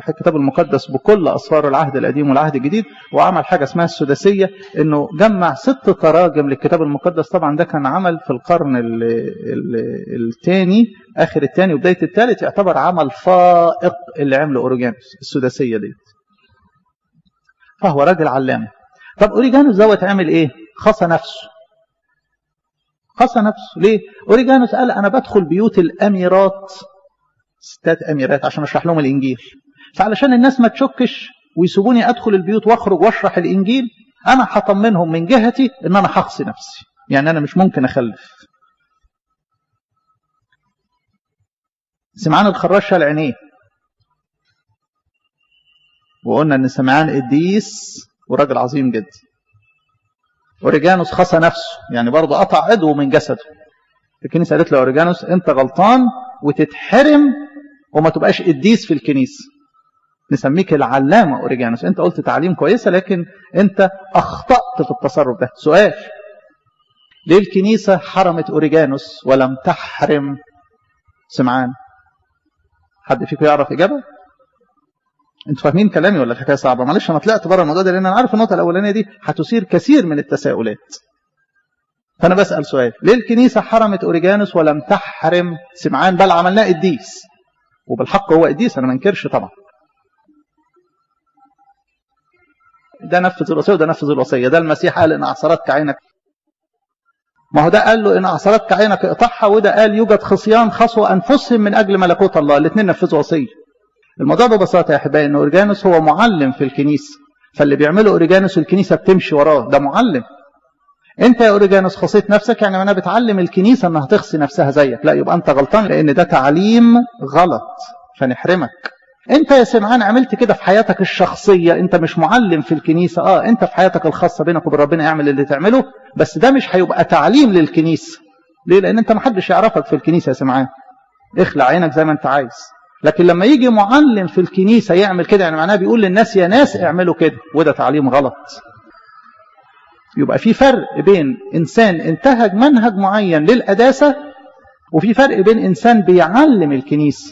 فتح الكتاب المقدس بكل أسفار العهد القديم والعهد الجديد، وعمل حاجة اسمها السداسية، إنه جمع 6 تراجم للكتاب المقدس. طبعا ده كان عمل في القرن الثاني، آخر الثاني وبداية الثالث، يعتبر عمل فائق اللي عمله أوريجانوس السداسية دي. فهو راجل علامة. طب أوريجانوس دوت عمل إيه؟ خصى نفسه. خصى نفسه ليه؟ أوريجانوس قال أنا بدخل بيوت الأميرات، 6 أميرات، عشان أشرح لهم الإنجيل. فعلشان الناس ما تشكش ويسيبوني أدخل البيوت وأخرج وأشرح الإنجيل، أنا هطمنهم من جهتي إن أنا هخصي نفسي، يعني أنا مش ممكن أخلف. سمعان الخراش شال عينيه، وقلنا إن سمعان قديس وراجل عظيم جدا. أوريجانوس خصى نفسه، يعني برضه قطع عضو من جسده. الكنيسة قالت له أوريجانوس أنت غلطان وتتحرم وما تبقاش قديس في الكنيسة، نسميك العلامة أوريجانوس، أنت قلت تعليم كويسة لكن أنت أخطأت في التصرف ده. سؤال: ليه الكنيسة حرمت أوريجانوس ولم تحرم سمعان؟ حد فيكم يعرف إجابة؟ انتوا فاهمين كلامي ولا الحكايه صعبه؟ معلش انا طلعت بره الموضوع ده لان انا عارف النقطه الاولانيه دي هتثير كثير من التساؤلات. فانا بسال سؤال: ليه الكنيسه حرمت اوريجانوس ولم تحرم سمعان؟ بل عملناه قديس، وبالحق هو قديس، انا ما انكرش طبعا. ده نفذ الوصيه وده نفذ الوصيه. ده المسيح قال ان اعصرتك عينك، ما هو ده قال له ان اعصرتك عينك اقطعها، وده قال يوجد خصيان خصوا انفسهم من اجل ملكوت الله. الاثنين نفذوا وصيه. الموضوع ببساطة يا أحبائي إن أوريجانوس هو معلم في الكنيسة، فاللي بيعمله أوريجانوس الكنيسة بتمشي وراه، ده معلم. أنت يا أوريجانوس خصيت نفسك، يعني أنا بتعلم الكنيسة إنها تخصي نفسها زيك، لا يبقى أنت غلطان لأن ده تعليم غلط فنحرمك. أنت يا سمعان عملت كده في حياتك الشخصية، أنت مش معلم في الكنيسة، أنت في حياتك الخاصة بينك وبين ربنا اعمل اللي تعمله، بس ده مش هيبقى تعليم للكنيسة. ليه؟ لأن أنت محدش يعرفك في الكنيسة يا سمعان، اخلع عينك زي ما أنت عايز. لكن لما يجي معلم في الكنيسة يعمل كده، يعني معناه بيقول للناس يا ناس اعملوا كده، وده تعليم غلط. يبقى في فرق بين إنسان انتهج منهج معين للقداسة، وفي فرق بين إنسان بيعلم الكنيسة.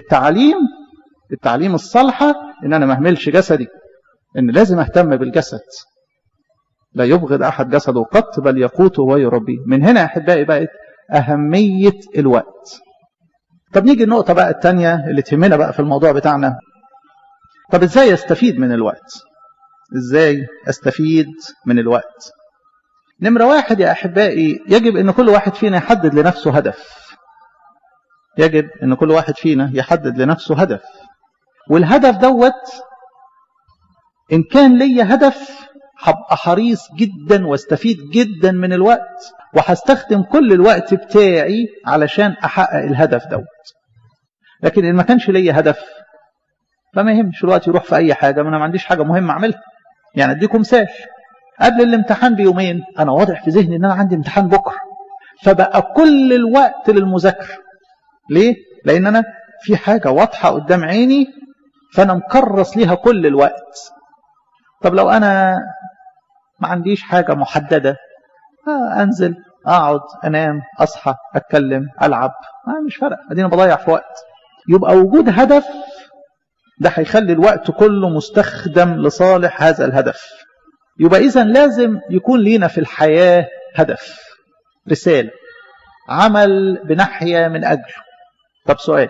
التعليم الصالحة إن أنا ما أهملش جسدي، إن لازم أهتم بالجسد، لا يبغض أحد جسده قط بل يقوته ويربيه. من هنا يا أحبائي بقت أهمية الوقت. طب نيجي النقطة بقى الثانية اللي تهمنا بقى في الموضوع بتاعنا. طب ازاي استفيد من الوقت؟ ازاي استفيد من الوقت؟ نمرة 1 يا أحبائي، يجب ان كل واحد فينا يحدد لنفسه هدف. يجب ان كل واحد فينا يحدد لنفسه هدف، والهدف دوت ان كان لي هدف هبقى حريص جدا واستفيد جدا من الوقت، وهستخدم كل الوقت بتاعي علشان احقق الهدف دوت. لكن ان ما كانش لي هدف فما يهمش الوقت يروح في اي حاجه، ما انا ما عنديش حاجه مهمه اعملها. يعني اديكم مثال: قبل الامتحان بيومين انا واضح في ذهني ان انا عندي امتحان بكره، فبقى كل الوقت للمذاكره. ليه؟ لان انا في حاجه واضحه قدام عيني فانا مكرس ليها كل الوقت. طب لو انا ما عنديش حاجه محدده، انزل اقعد انام اصحى اتكلم العب، مش فارقه، ادينا بضيع في وقت. يبقى وجود هدف ده هيخلي الوقت كله مستخدم لصالح هذا الهدف. يبقى إذن لازم يكون لينا في الحياة هدف، رسالة، عمل بنحيا من أجله. طب سؤال: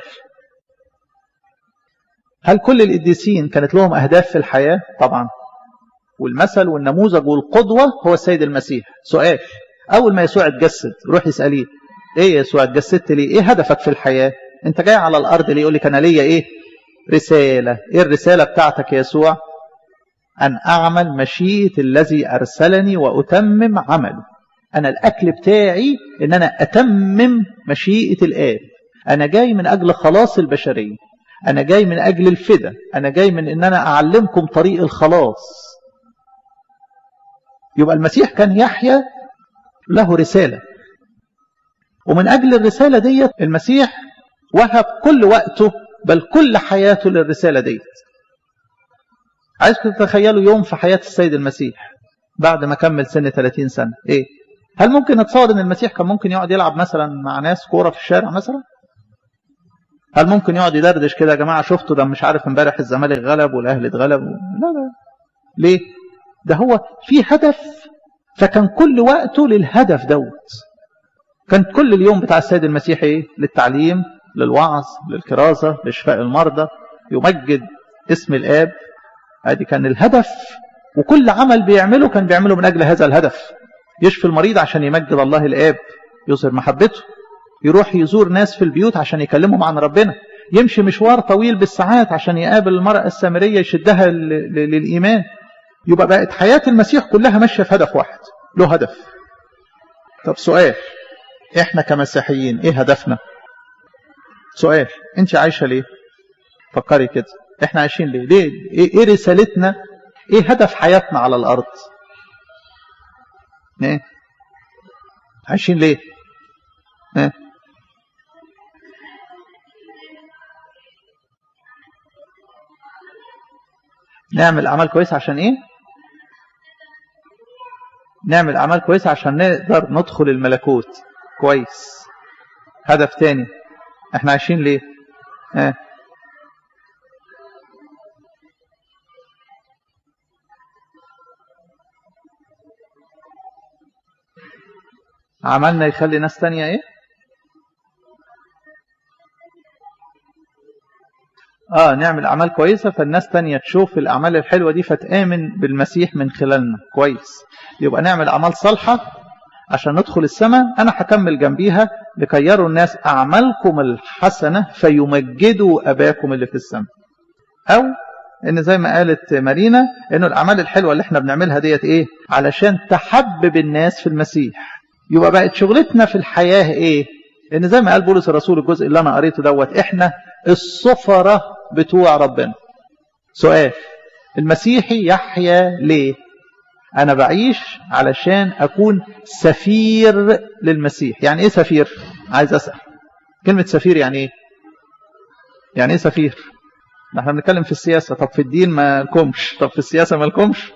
هل كل القديسين كانت لهم أهداف في الحياة؟ طبعا، والمثل والنموذج والقدوة هو السيد المسيح. سؤال: أول ما يسوع اتجسد روح يسأليه: إيه يا يسوع اتجسدت ليه؟ إيه هدفك في الحياة؟ أنت جاي على الأرض ليه؟ يقول لك أنا ليا إيه؟ رسالة. إيه الرسالة بتاعتك يا يسوع؟ أن أعمل مشيئة الذي أرسلني وأتمم عمله. أنا الأكل بتاعي إن أنا أتمم مشيئة الآب. أنا جاي من أجل خلاص البشرية، أنا جاي من أجل الفداء، أنا جاي من إن أنا أعلمكم طريق الخلاص. يبقى المسيح كان يحيى له رسالة، ومن أجل الرسالة ديت المسيح وهب كل وقته بل كل حياته للرسالة ديت. عايزكم تتخيلوا يوم في حياة السيد المسيح بعد ما كمل سن 30 سنة. إيه؟ هل ممكن نتصور إن المسيح كان ممكن يقعد يلعب مثلا مع ناس كورة في الشارع مثلا؟ هل ممكن يقعد يدردش كده يا جماعة شفتوا ده مش عارف امبارح الزمالك غلب والأهلي اتغلب؟ لا لا. ليه؟ ده هو في هدف، فكان كل وقته للهدف دوت. كان كل اليوم بتاع السيد المسيح ايه؟ للتعليم، للوعظ، للكرازة، لشفاء المرضى، يمجد اسم الآب. ادي كان الهدف، وكل عمل بيعمله كان بيعمله من أجل هذا الهدف. يشفي المريض عشان يمجد الله الآب، يظهر محبته. يروح يزور ناس في البيوت عشان يكلمهم عن ربنا. يمشي مشوار طويل بالساعات عشان يقابل المرأة السامرية يشدها للإيمان. يبقى بقت حياة المسيح كلها ماشية في هدف واحد، له هدف. طب سؤال، احنا كمسيحيين ايه هدفنا؟ سؤال، انت عايشة ليه؟ فكري كده، احنا عايشين ليه؟ ايه رسالتنا؟ ايه هدف حياتنا على الارض؟ ايه عايشين ليه؟ ايه نعمل اعمال كويسه عشان ايه؟ نعمل اعمال كويسه عشان نقدر ندخل الملكوت. كويس. هدف تاني، احنا عايشين ليه؟ عملنا يخلي ناس تانية ايه؟ نعمل اعمال كويسة فالناس تانية تشوف الاعمال الحلوة دي فتآمن بالمسيح من خلالنا. كويس. يبقى نعمل اعمال صالحة عشان ندخل السماء. انا هكمل جنبيها لكي يروا الناس اعمالكم الحسنة فيمجدوا اباكم اللي في السماء. او ان زي ما قالت مارينا انه الاعمال الحلوة اللي احنا بنعملها ديت ايه؟ علشان تحبب الناس في المسيح. يبقى بقت شغلتنا في الحياة ايه؟ لان زي ما قال بولس الرسول الجزء اللي انا قريته دوت، احنا السفرة بتوع ربنا. سؤال، المسيحي يحيا ليه؟ انا بعيش علشان اكون سفير للمسيح. يعني ايه سفير؟ عايز اسأل، كلمة سفير يعني ايه؟ يعني ايه سفير؟ احنا بنتكلم في السياسة، طب في الدين ما لكمش، طب في السياسة ما لكمش.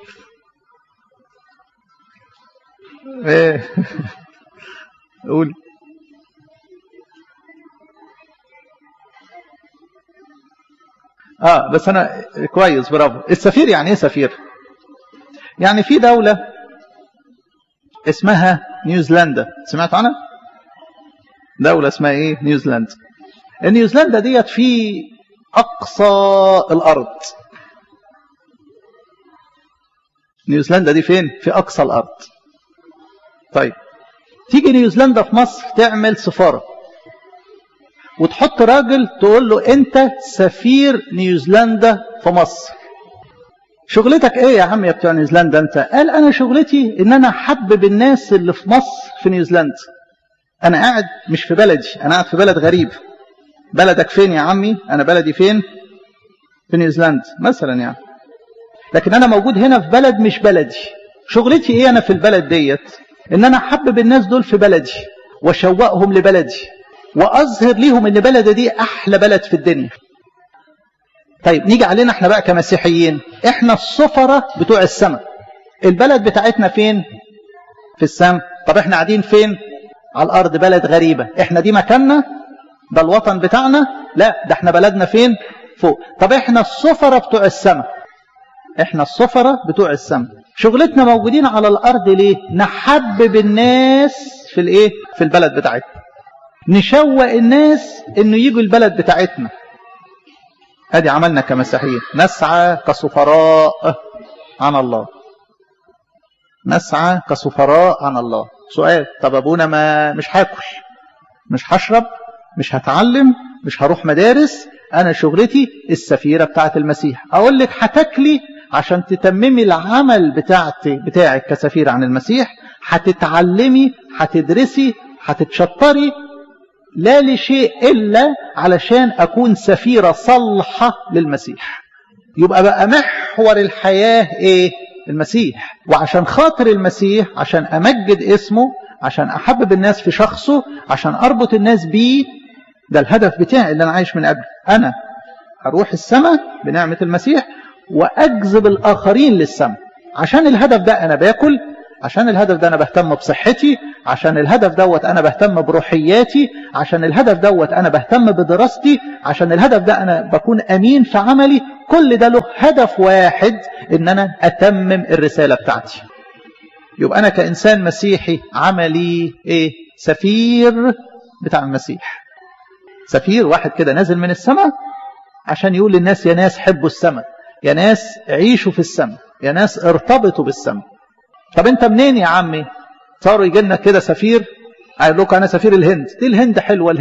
ايه قول. بس انا كويس، برافو. السفير يعني ايه سفير؟ يعني في دولة اسمها نيوزيلندا، سمعت عنها؟ دولة اسمها ايه؟ نيوزيلندا. النيوزيلندا ديت في اقصى الارض. نيوزيلندا دي فين؟ في اقصى الارض. طيب تيجي نيوزيلندا في مصر تعمل سفارة وتحط راجل تقول له انت سفير نيوزيلندا في مصر. شغلتك ايه يا عم يا بتوع نيوزيلندا انت؟ قال انا شغلتي ان انا احبب الناس اللي في مصر في نيوزيلندا. انا قاعد مش في بلدي، انا قاعد في بلد غريب. بلدك فين يا عمي؟ انا بلدي فين؟ في نيوزيلندا مثلا يعني. لكن انا موجود هنا في بلد مش بلدي. شغلتي ايه انا في البلد ديت؟ ان انا احبب الناس دول في بلدي واشوقهم لبلدي واظهر ليهم ان بلدي دي احلى بلد في الدنيا. طيب نيجي علينا احنا بقى كمسيحيين، احنا السفرة بتوع السماء. البلد بتاعتنا فين؟ في السماء. طب احنا قاعدين فين؟ على الارض، بلد غريبة. احنا دي مكاننا؟ ده الوطن بتاعنا؟ لا، ده احنا بلدنا فين؟ فوق. طب احنا السفرة بتوع السماء. احنا السفرة بتوع السماء. شغلتنا موجودين على الارض ليه؟ نحبب الناس في الايه؟ في البلد بتاعتنا. نشوق الناس انه يجوا البلد بتاعتنا. ادي عملنا كمسيحيين، نسعى كسفراء عن الله. نسعى كسفراء عن الله. سؤال، طب ابونا ما مش هاكل، مش هشرب، مش هتعلم، مش هروح مدارس، انا شغلتي السفيرة بتاعت المسيح. اقول لك هتاكلي عشان تتممي العمل بتاعك كسفير عن المسيح، هتتعلمي، هتدرسي، هتتشطري، لا لشيء إلا علشان أكون سفيرة صالحة للمسيح. يبقى بقى محور الحياة إيه؟ المسيح. وعشان خاطر المسيح، عشان أمجد اسمه، عشان أحبب الناس في شخصه، عشان أربط الناس بيه. ده الهدف بتاعي اللي أنا عايش من قبل. أنا أروح السماء بنعمة المسيح وأجذب الآخرين للسماء. عشان الهدف ده أنا باكل، عشان الهدف ده أنا بهتم بصحتي، عشان الهدف دوت أنا بهتم بروحياتي، عشان الهدف دوت أنا بهتم بدراستي، عشان الهدف ده أنا بكون أمين في عملي. كل ده له هدف واحد، إن أنا أتمم الرسالة بتاعتي. يبقى أنا كإنسان مسيحي عملي إيه؟ سفير بتاع المسيح. سفير واحد كده نازل من السماء عشان يقول للناس يا ناس حبوا السماء، يا ناس عيشوا في السماء، يا ناس ارتبطوا بالسماء. طب انت منين يا عمي؟ صاروا يجي لنا كده سفير قال لكم انا سفير الهند. دي الهند حلوه،